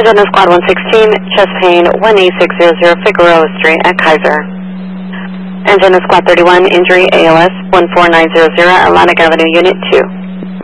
Engine Squad 116, chest pain 18600 Figueroa Street at Kaiser. Engine Squad 31, injury ALS 14900 Atlantic Avenue, Unit 2.